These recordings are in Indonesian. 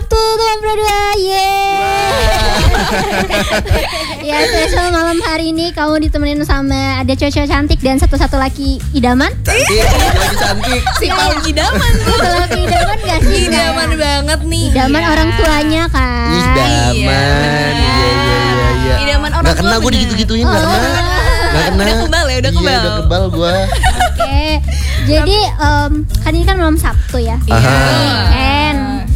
Sabtu teman berdua. Ya, spesial malam hari ini kamu ditemenin sama ada cowok cantik dan satu laki idaman. Cantik, lagi cantik. Si paling idaman tuh. Satu laki idaman gak sih? Idaman banget nih. Idaman orang tuanya kan. Idaman. Iya. Idaman orang Gak kena tua gue digitu-gituin, gak kena. Gak kena. Udah kebal ya, udah kebal. Iya, udah kebal gue. Oke. Jadi kan ini kan malam Sabtu ya. Weekend.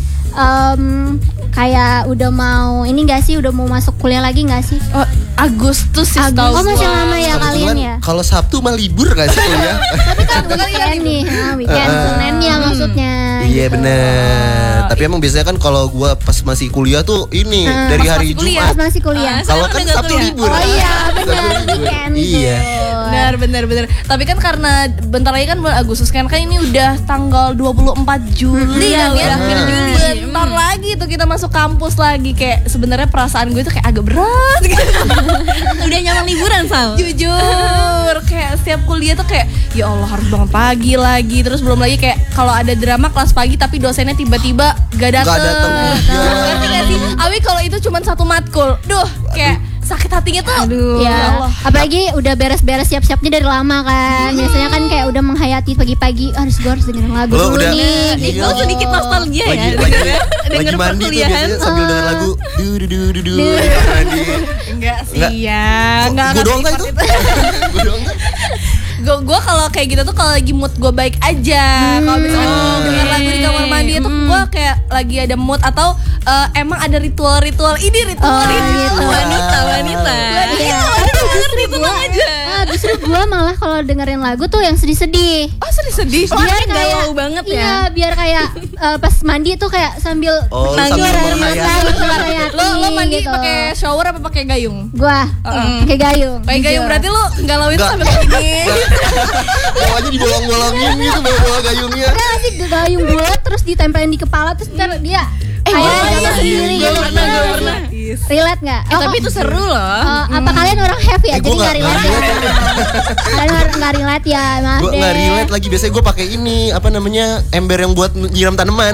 Kayak udah mau ini gak sih? Udah mau masuk kuliah lagi gak sih? Oh, Agustus sih Oh, tahu. masih lama ya kalian ya? Kalau Sabtu mah libur gak sih kuliah? Tapi kan weekend nih, weekend Seninnya maksudnya. Iya gitu. bener. Tapi emang biasanya kan kalau gue pas masih kuliah tuh ini dari hari Pas Jumat. masih kuliah. Kalau kan Sabtu libur. Oh iya, Sabtu benar libur. weekend. Iya. Bener. Tapi kan karena bentar lagi kan bulan Agustus kan ini udah tanggal 24 Juli kan ya. akhir Juli. Bentar lagi tuh kita masuk kampus lagi. Kayak sebenarnya perasaan gue tuh kayak agak berat gitu. Udah nyaman liburan, Sal. Jujur, kayak setiap kuliah tuh kayak ya Allah harus bangun pagi lagi. Terus belum lagi kayak kalau ada drama kelas pagi tapi dosennya tiba-tiba gak dateng. Ngerti gak sih? Awi kalau itu cuma satu matkul. Duh, kayak sakit hatinya tuh. Ya, apalagi udah beres-beres siap-siapnya dari lama kan. Biasanya kan kayak udah menghayati pagi-pagi gue harus dengerin lagu Lo dulu udah- nih. Itu sedikit nostalgia ya. Lagi mandi tuh biasanya sambil denger lagu du mandi. Enggak sih ya. Gue doang kan itu? Gue doang kan? Gue kalau kayak gitu tuh kalau lagi mood gue baik aja. Kalau misalkan denger lagu di kamar mandi itu gue kayak lagi ada mood atau emang ada ritual-ritual ini ritual Wanita. Iya. Itu mah aja. Justru gue malah kalau dengerin lagu tuh yang sedih-sedih. Oh sedih. Biar galau banget ya. Iya, biar kayak pas mandi tuh kayak sambil Sambil menghayati. Lo mandi gitu. pakai shower apa pakai gayung? Gua pakai gayung. Pakai gayung berarti lo galauin tuh sambil kayak gini. Bawahnya dibolong-bolongin gitu bawa gayungnya. Enggak sih gayung bulat terus ditempelin di kepala terus ntar dia kayak jalan sendiri gitu. Gue pernah. Relate nggak? Tapi itu seru loh. Apa kalian orang heavy ya? Jadi Gue nggak relate ya? Kalian nggak relate ya? Maaf Gue deh. nggak relate lagi. Biasanya gue pakai ini apa namanya ember yang buat nyiram tanaman.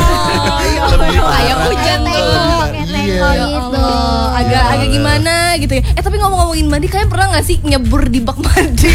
Kayak hujan Kayak teko gitu. Agak gimana gitu ya. Tapi ngomong-ngomongin mandi, kalian pernah nggak sih nyebur di bak mandi?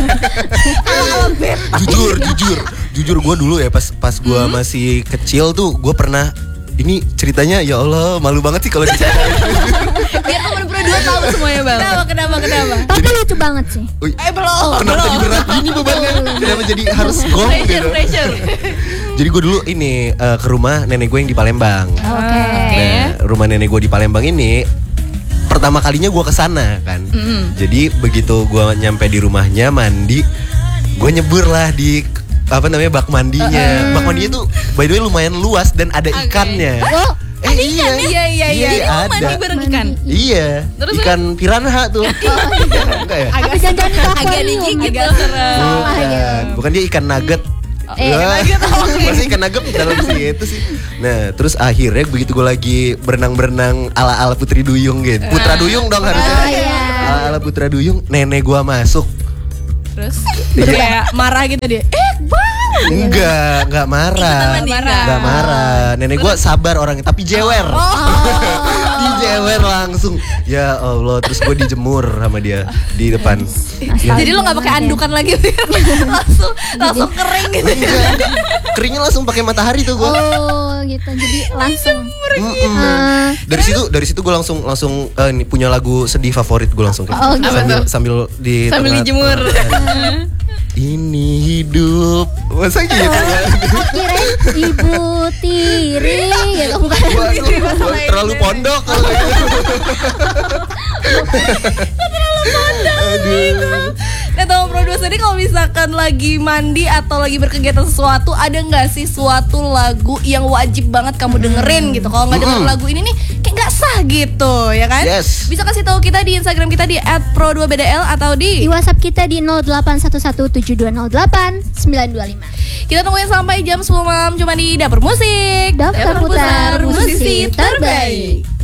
Jujur gue dulu ya pas gue masih kecil tuh gue pernah ini ceritanya ya Allah malu banget sih kalau diceritain. Biar temen-temen berdua tahu semuanya bang. Kenapa? Tapi lucu banget sih. Belum. Kenapa jadi berat ini bebannya? Kenapa jadi harus gong gitu? Pressure. Jadi gue dulu ini ke rumah nenek gue yang di Palembang. Oke. Nah, rumah nenek gue di Palembang ini pertama kalinya gue kesana kan. Jadi begitu gue nyampe di rumahnya mandi, gue nyebur lah di apa namanya bak mandinya. Bak mandinya tuh by the way lumayan luas dan ada ikannya. Oh, Iya. Ada. Mandi bareng ikan. Iya. Terus? Ikan piranha tuh. Enggak ya? apa jangan ke Agak akuarium? digigit Agak tuh. serem. Bukan dia ikan nugget. Masih ikan nugget dalam situ sih. Nah terus akhirnya begitu gue lagi berenang ala Putri Duyung gitu. Putra Duyung dong harusnya. Ala Putra Duyung. Nenek gue masuk. Terus kayak marah gitu dia. Enggak marah. Enggak marah. Nenek gue sabar orangnya tapi jewer. Dijewer langsung. Ya Allah, terus gue dijemur sama dia di depan. Jadi lo nggak pakai andukan lagi, langsung kering gitu. Keringnya langsung pakai matahari tuh gue. Oh gitu. Jadi langsung. Dari situ gue langsung ini punya lagu sedih favorit gue langsung. Oh, gitu. Sambil dijemur. Ini hidup. Masa gitu ya? Kirain ibu tiri gitu bukan. Waduh, terlalu pondok kalau gitu. Aduh. Nah teman produser ini kalau misalkan lagi mandi atau lagi berkegiatan sesuatu, ada nggak sih suatu lagu yang wajib banget kamu dengerin gitu? Kalau nggak denger lagu ini nih kayak nggak sah gitu ya kan? Yes. Bisa kasih tahu kita di Instagram kita di @pro2bdl atau Di di WhatsApp kita di 08117208 925. kita tungguin sampai jam 10 malam cuma di Dapur Musik. Daftar putar musisi terbaik.